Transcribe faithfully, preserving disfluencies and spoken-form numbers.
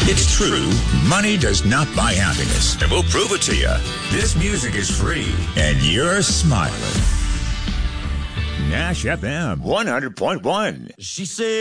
It's true, money does not buy happiness, and we'll prove it to you. This music is free, and you're smiling. Nash F M one hundred point one. She said.